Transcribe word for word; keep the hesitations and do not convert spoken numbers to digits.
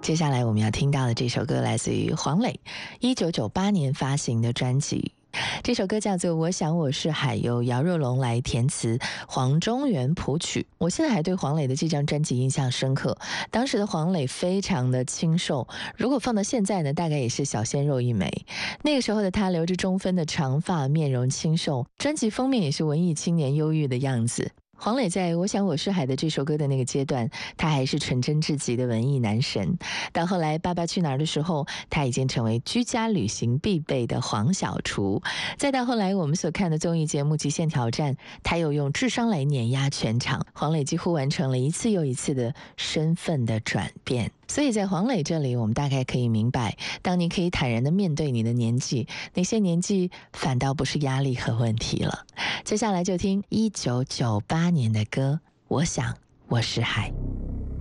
接下来我们要听到的这首歌来自于黄磊一九九八年发行的专辑，这首歌叫做《我想我是海》，由姚若龙来填词，黄中原谱曲。我现在还对黄磊的这张专辑印象深刻，当时的黄磊非常的清瘦，如果放到现在呢，大概也是小鲜肉一枚。那个时候的他留着中分的长发，面容清瘦，专辑封面也是文艺青年忧郁的样子。黄磊在我想我是海的这首歌的那个阶段，他还是纯真至极的文艺男神。到后来爸爸去哪儿的时候，他已经成为居家旅行必备的黄小厨。再到后来我们所看的综艺节目极限挑战，他又用智商来碾压全场。黄磊几乎完成了一次又一次的身份的转变。所以在黄磊这里，我们大概可以明白，当你可以坦然地面对你的年纪，那些年纪反倒不是压力和问题了。接下来就听一九九八年的歌，我想我是海。